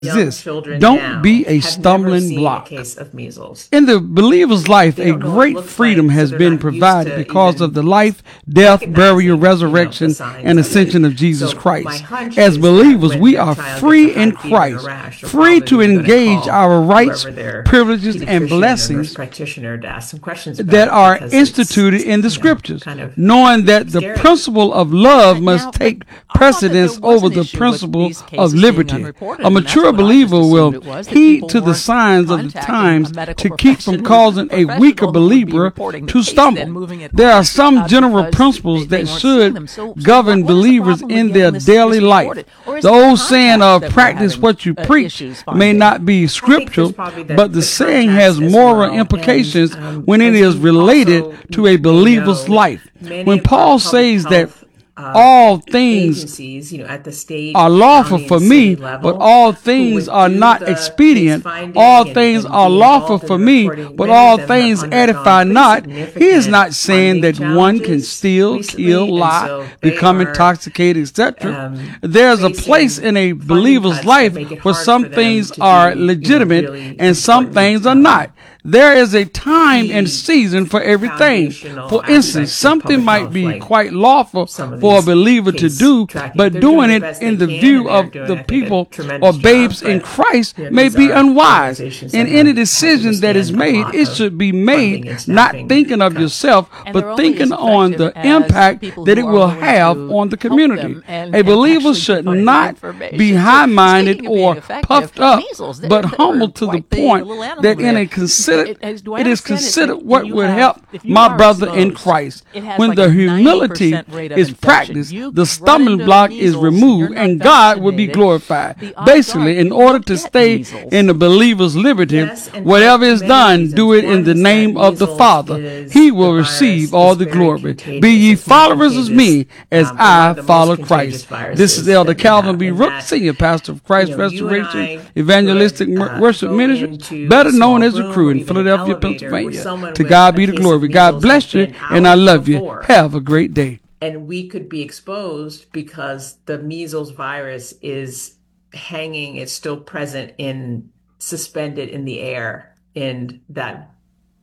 young Exist. children Don't now be a have never stumbling seen a block. case of measles. In the believer's life, They a don't know what it great looks freedom like, so has they're been not used provided to because of the even life, death, burial, recognizing, the resurrection, signs and of it. ascension of Jesus So my Christ. hunch As is that believers, when we their are child gets a free in high fever and a Christ, rash, they're free to probably going to engage call our rights, whoever their privileges, and pediatrician or nurse blessings practitioner to ask some questions that about, are because instituted it's, in the scriptures, kind of knowing that the scary. principle of love must Now, but take I thought that there precedence was over an the issue with principle these of cases being liberty. unreported, A and that's mature what I just believer will assumed it was, that heed people to the weren't signs of the contacting a times medical to keep from causing a weaker professional who would be believer reporting the to case, then stumble. moving it There on, are some general because principles they that weren't seeing should them. So govern what is the believers problem with in getting their this daily life. reported? Or is The it the old saying contacts of that we're practice having what you preach issues may finding? not be I think scriptural, there's probably but the the saying contacts has as moral well. implications And when it as is you related also to a may believer's know, life. many When of our Paul public says that health all things agencies, at the state, are lawful county, for and me, city but level, all who things would are do not the case expedient. finding All and, things and are be lawful involved in for the me, reporting, but many of all them things have edify undergone not. pretty He is significant not saying funding that one can challenges steal, recently, kill, and lie, so they become are intoxicated, etc. There's a place facing in a funding believer's cuts life that make it where hard some for them things to are do, legitimate really and some important things are not. There is a time and key season for everything. foundational For instance, aspects of something public might health, be like quite lawful some of for a these believer to case do, tracking. but They're doing the it best in they the can, view and they're of doing, the I think, a people or tremendous babes job, in but, Christ may these be are unwise. organizations In that any have decision that is withstand a made, lot it of should be funding made and not staffing thinking of cuts. yourself, And they're but only thinking as on the effective as the impact people that who it are will willing have to on the help community. them and A believer actually should provide the not be information. So, high-minded speaking of being or effective, puffed up, measles, but they're humble to the quite the point little animal that in there. a considered, Do I it is understand considered that what you would have, help if you my are brother in exposed, Christ. it has When like the a humility 90% rate of is infection. practiced, You the run stumbling into block is measles, removed, you're not and God will be vaccinated, glorified. the odds Basically, are in you order will to get stay measles. in the believer's liberty, Yes, and whatever for is many done, reasons. do it in One the is that name of the measles Father. is He the will virus receive all is the very glory. contagious. Be ye It's more followers of contagious, me as one I of the most follow contagious Christ. This is viruses Elder that we Calvin have, B. and Rook, that, Senior Pastor of Christ you and Restoration I Evangelistic could Worship go Ministry, into better a known small as the room Crew or in even an Philadelphia, elevator where Pennsylvania. someone To with God a be the case glory. of God measles bless has you, been and I out love you. before, Have a great day. and we could be exposed because the measles virus is hanging, it's still present in suspended in the air in that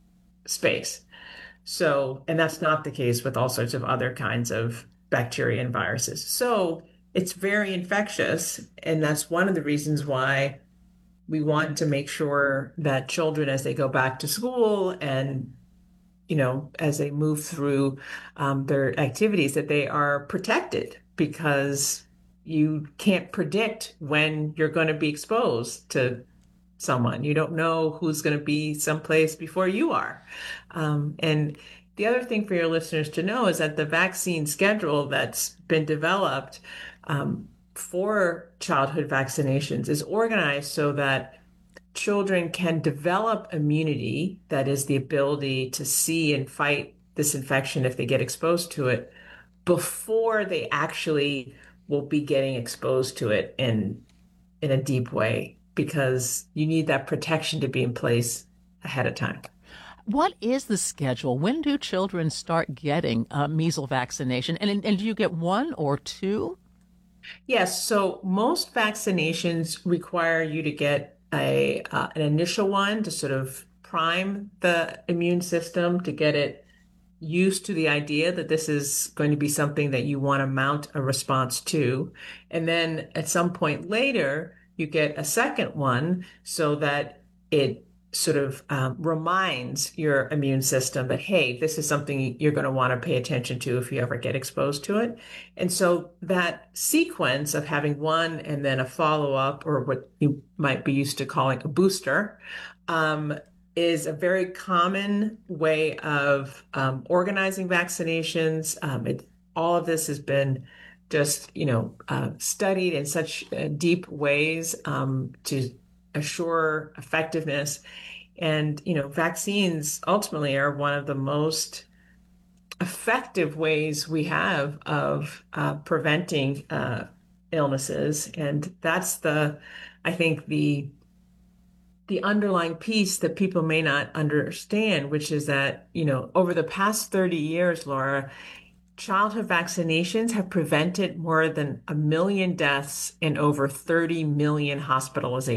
space. So, and that's not the case with all sorts of other kinds of bacteria and viruses. So it's very infectious. And that's one of the reasons why we want to make sure that children, as they go back to school and as they move through their activities, that they are protected, because you can't predict when you're going to be exposed to someone. You don't know who's going to be someplace before you are. And the other thing for your listeners to know is that the vaccine schedule that's been developed for childhood vaccinations is organized so that children can develop immunity, that is, the ability to see and fight this infection if they get exposed to it, before they actually will be getting exposed to it in a deep way, because you need that protection to be in place ahead of time. What is the schedule? When do children start getting measles vaccination? And do you get one or two? Yes. So most vaccinations require you to get an initial one to sort of prime the immune system, to get it used to the idea that this is going to be something that you want to mount a response to. And then at some point later, you get a second one so that it sort of reminds your immune system that, hey, this is something you're going to want to pay attention to if you ever get exposed to it. And so that sequence of having one and then a follow-up, or what you might be used to calling a booster, is a very common way of organizing vaccinations. All of this has been just, studied in such deep ways to assure effectiveness. And, vaccines ultimately are one of the most effective ways we have of preventing illnesses. And that's I think the underlying piece that people may not understand, which is that, over the past 30 years, Laura, childhood vaccinations have prevented more than 1 million deaths and over 30 million hospitalizations.